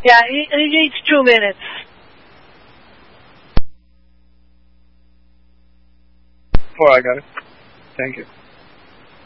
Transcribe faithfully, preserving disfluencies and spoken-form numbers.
Yeah, he, he needs two minutes. Four, I got it. Thank you.